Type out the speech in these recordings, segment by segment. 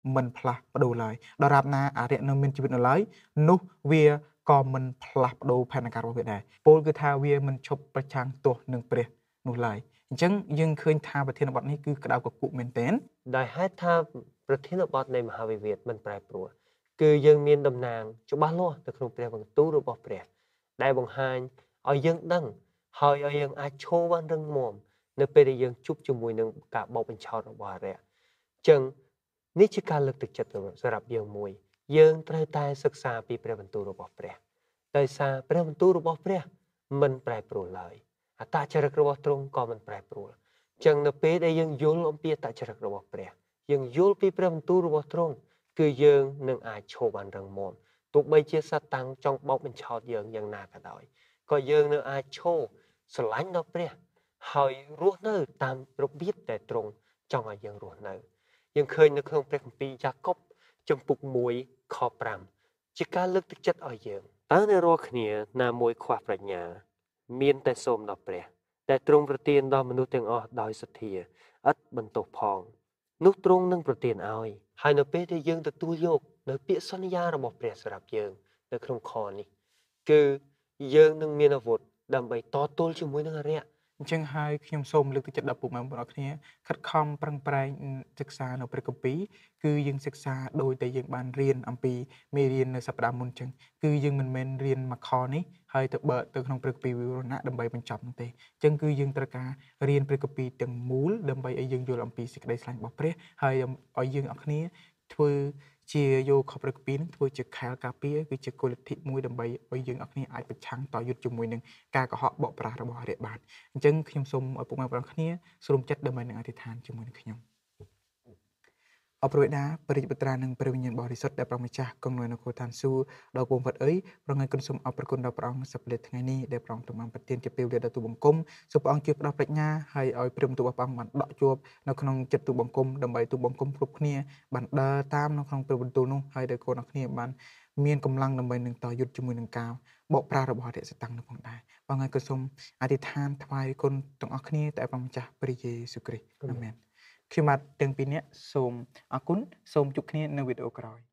មិនផ្លាស់ប្ដូរឡើយដរាបណាអរិយនៅមានជីវិតនៅឡើយនោះវាក៏មិនផ្លាស់ប្ដូរផែនការរបស់វាដែរពោលគឺថាវាមិនឈប់ប្រឆាំងទោសនឹងព្រះនោះឡើយអញ្ចឹងយើងឃើញថាប្រធានបទនេះគឺក្តៅកគុមែនទែនដោយហេតុថាប្រធានបទនៃមហាវិវាទមិនប្រែប្រួលគឺយើងមានតំណាងច្បាស់លាស់នៅក្នុងព្រះបន្ទូលរបស់ព្រះដែលបង្ហាញឲ្យយើងដឹងហើយឲ្យយើងអាចឈរបានរឹងមាំនៅពេលដែលយើងជួបជាមួយនឹងការបោកបញ្ឆោតរបស់អរិយអញ្ចឹងនេះជាការលើកទឹកចិត្តសម្រាប់យើងមួយយើងត្រូវតែសិក្សាពីព្រះបន្ទូលរបស់ព្រះដោយសារព្រះបន្ទូលរបស់ព្រះមិនប្រែប្រួលឡើយអត្តចរិតរបស់ទ្រង់ក៏មិនប្រែប្រួលអញ្ចឹងនៅពេលដែលយើងយល់អំពីអត្តចរិតរបស់ព្រះយើងយល់ពីព្រះបន្ទូលរបស់ទ្រង់គឺយើងនឹងអាចឈរបានរឹងមាំទោះបីជាសាតាំងចង់បោកបញ្ឆោតយើងយ៉ាងណាក៏ដោយក៏យើងនៅអាចឈរស្រឡាញ់ដល់ព្រះហើយរស់នៅតាមរបៀបដែលទ្រង់ចង់ឲ្យយើងរស់នៅយើងឃើញនៅក្នុងព្រះគម្ពីរយ៉ាកុបជំពូក1ខ5ជាការលើកទឹកចិត្តឲ្យយើងតើអ្នករាល់គ្នាណាមួយខ្វះប្រាជ្ញាមានតែសូមដល់ព្រះដែលទ្រង់ប្រទានដល់មនុស្សទាំងអស់ដោយសទ្ធាឥតបន្ទោសផងនោះទ្រង់នឹងប្រទានឲ្យហើយនៅពេលដែលយើងទទួលយកនៅពាក្យសន្យារបស់ព្រះសម្រាប់យើងនៅក្នុងខនេះគឺយើងនឹងមានអាវុធដើម្បីតទល់ជាមួយនឹងអរិយអញ្ចឹងហើយខ្ញុំសូមលើកទឹកចិត្តដល់ពុកម៉ែបងប្អូនគ្នាខិតខំប្រឹងប្រែងសិក្សានៅព្រះគម្ពីរគឺយើងសិក្សាដោយតែយើងបានរៀនអំពីមេរៀននៅសប្តាហ៍មុនអញ្ចឹងគឺយើងមិនមែនរៀនមួយខនេះហើយទៅបើកទៅក្នុងព្រះគម្ពីរវិវរណៈដើម្បីបញ្ចប់នោះទេអញ្ចឹងគឺយើងត្រូវការរៀនព្រះគម្ពីរទាំងមូលដើម្បីឲ្យយើងយល់អំពីសេចក្តីស្រឡាញ់របស់ព្រះហើយឲ្យយើងអរគ្នាធ្វើជាយកខព្រះគម្ពីរនឹងធ្វើជាខែលការពារគឺជាគោលលទ្ធិមួយដើម្បីឲ្យយើងអរគ្នាអាចប្រឆាំងតយុទ្ធជាមួយនឹងការកុហកបកប្រាស់របស់អរិយបានអញ្ចឹងខ្ញុំសូមឲ្យពុកម៉ែបងប្អូនគ្នាស្រុំចិត្តដើម្បីនឹងអធិដ្ឋានជាមួយនឹងខ្ញុំអរព្រះបិតាព្រះរាជបុត្រានិងព្រះវិញ្ញាណបរិសុទ្ធដែលព្រះម្ចាស់គង់នៅនគរឋានសួគ៌ដល់ពងវត្តអីប្រងើយគុណសូមអរព្រគុណដល់ព្រះអង្គសប្តាហ៍ថ្ងៃនេះដែលព្រះអង្គទ្រង់បានប្រទានជាពេលវេលាដល់ទូបង្គំសូមព្រះអង្គជួយផ្ដល់ប្រាជ្ញាហើយឲ្យព្រះបន្ទូលរបស់ព្រះអង្គបានដកជាប់នៅក្នុងចិត្តទូបង្គំដើម្បីទូបង្គំគ្រប់គ្នាបានដើរតាមនៅក្នុងព្រះបន្ទូលនោះហើយដែលកូនអរគ្នាបានមានកម្លាំងដើម្បីនឹងតយុទ្ធជាមួយនឹងការបកប្រាស់របស់អរិយសតាំងនៅផងដែរព្រះអង្គក៏សូមអធិដ្ឋានថ្វាយគុណទាំងអស់គ្នាតែព្រះម្ចាស់ព្រះយេស៊ូវគ្រីស្ទអាមែនខ្ញុំបាទទាំងពីរនាក់សូមអរគុណសូមជួបគ្នានៅវីដេអូក្រោយ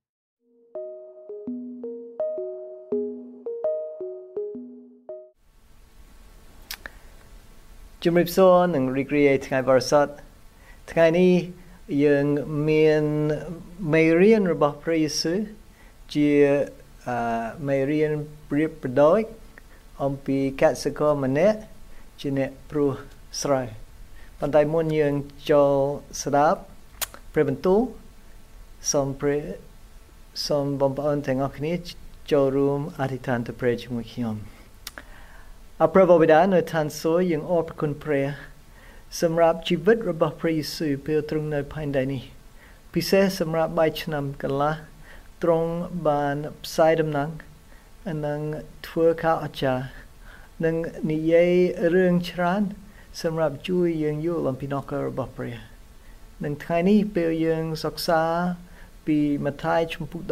ជំរាបសួរនិងរីករាយថ្ងៃបរិសុទ្ធថ្ងៃនេះយើងមានមេរៀនរបស់ព្រះយេស៊ូវជាមេរៀនប្រៀបប្រដូចអំពីកសិករម្នាក់ជាអ្នកព្រោះស្រូវប៉ុន្តែមុនយើងចូលស្ដាប់ព្រះបន្ទូលសូមបងប្អូនទាំងអស់គ្នាចូលរួមអធិដ្ឋានទៅព្រះជាមួយខ្ញុំអរព្រះបិតានៅឋានសួគ៌យើងអរព្រគុណព្រះសម្រាប់ជីវិតរបស់ព្រះយេស៊ូវពេលទ្រង់នៅផែនដីនេះពិសេសសម្រាប់3ឆ្នាំកន្លះទ្រង់បានផ្សាយដំណឹងនិងធ្វើការអស្ចារ្យនិងនិយាយរឿងច្រើនសម្រាប់ជួយយើងយល់អំពីនគររបស់ព្រះនិងថ្ងៃនេះពេលយើងសិក្សាពីម៉ាថាយជំពូក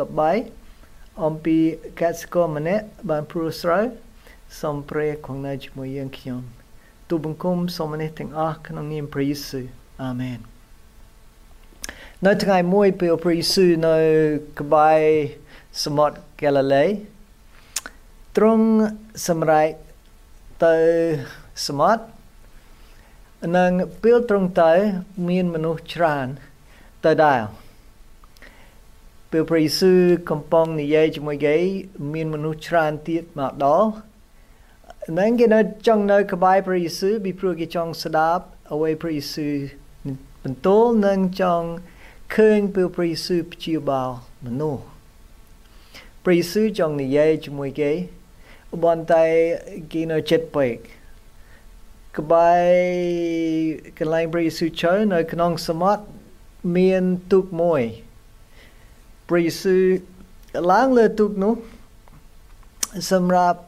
13អំពីកសិករម្នាក់បានព្រោះស្រូវសូមព្រះគង់នៅជាមួយយើងខ្ញុំទូលបង្គំសូមនេះទាំងអស់ក្នុងនាមព្រះយេស៊ូវអាមែននៅថ្ងៃមួយពេលព្រះយេស៊ូវនៅក្បែរសមុទ្រហ្គាឡាឡេទ្រង់សម្រែកទៅសមុទ្រនិងពេលទ្រង់ទៅមានមនុស្សច្រើនទៅដែរពេលព្រះយេស៊ូវកំពុងនិយាយជាមួយគេមានមនុស្សច្រើនទៀតមកដល់និងគេចង់នៅក្បែរព្រះយេស៊ូវពីព្រោះគេចង់ស្ដាប់អ្វីព្រះយេស៊ូវបន្ទូលនិងចង់ឃើញពេលព្រះយេស៊ូវព្យាបាលមនុស្សព្រះយេស៊ូវចង់និយាយជាមួយគេប៉ុន្តែគេនៅចិត្តពេកក្បែរកន្លែងព្រះយេស៊ូវចូលនៅក្នុងសមុទ្រមានទូកមួយព្រះយេស៊ូវឡើងលើទូកនោះសម្រាប់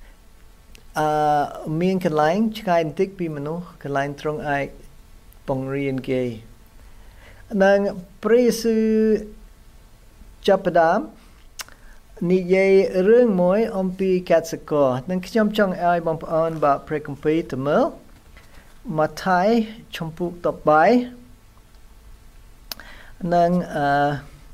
មានកន្លែងឆ្ងាយបន្តិចពីមនុស្សកន្លែងទ្រង់អាចបង្រៀនគេនិងព្រះយេស៊ូវចាប់ផ្ដើមនិយាយរឿងមួយអំពីកសិករនិងខ្ញុំចង់ឲ្យបងប្អូនបើព្រះគម្ពីរទៅមើលម៉ាថាយជំពូក13និង